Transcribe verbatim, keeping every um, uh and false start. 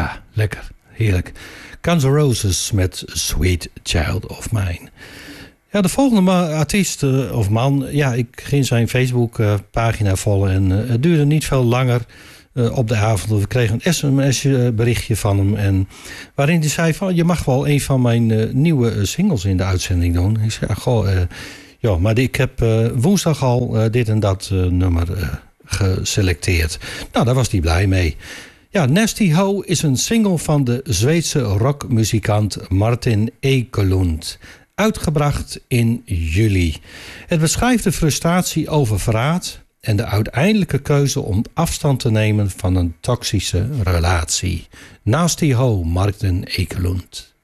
Ja, lekker. Heerlijk. Guns N' Roses met Sweet Child of Mine. Ja, de volgende ma- artiest uh, of man... Ja, ik ging zijn Facebook-pagina uh, volgen... en uh, het duurde niet veel langer uh, op de avond. We kregen een S M S-berichtje van hem... En waarin hij zei van... je mag wel een van mijn uh, nieuwe uh, singles in de uitzending doen. Ik zei, goh... Uh, ja, maar ik heb uh, woensdag al uh, dit en dat uh, nummer uh, geselecteerd. Nou, daar was hij blij mee. Ja, Nasty Ho is een single van de Zweedse rockmuzikant Martin Ekelund. Uitgebracht in juli. Het beschrijft de frustratie over verraad en de uiteindelijke keuze om afstand te nemen van een toxische relatie. Nasty Ho, Martin Ekelund.